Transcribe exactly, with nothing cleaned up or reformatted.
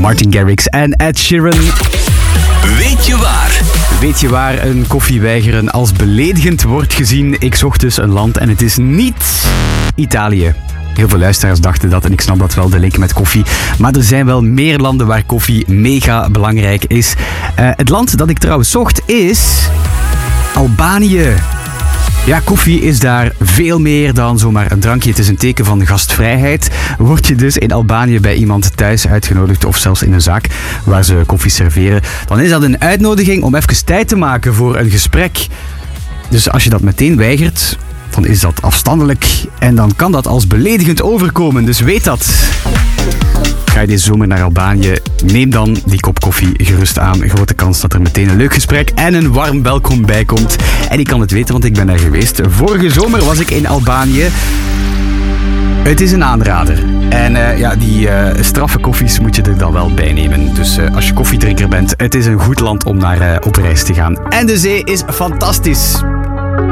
Martin Garrix en Ed Sheeran. Weet je waar? Weet je waar een koffie weigeren als beledigend wordt gezien? Ik zocht dus een land en het is niet Italië. Heel veel luisteraars dachten dat en ik snap dat wel, de link met koffie. Maar er zijn wel meer landen waar koffie mega belangrijk is. Uh, het land dat ik trouwens zocht is Albanië. Ja, koffie is daar veel meer dan zomaar een drankje. Het is een teken van gastvrijheid. Word je dus in Albanië bij iemand thuis uitgenodigd of zelfs in een zaak waar ze koffie serveren, dan is dat een uitnodiging om even tijd te maken voor een gesprek. Dus als je dat meteen weigert, dan is dat afstandelijk en dan kan dat als beledigend overkomen. Dus weet dat. Ga je deze zomer naar Albanië, neem dan die kop koffie gerust aan. Grote kans dat er meteen een leuk gesprek en een warm welkom bij komt. En ik kan het weten, want ik ben daar geweest. Vorige zomer was ik in Albanië. Het is een aanrader. En uh, ja, die uh, straffe koffies moet je er dan wel bij nemen. Dus uh, als je koffiedrinker bent, het is een goed land om naar uh, op reis te gaan. En de zee is fantastisch.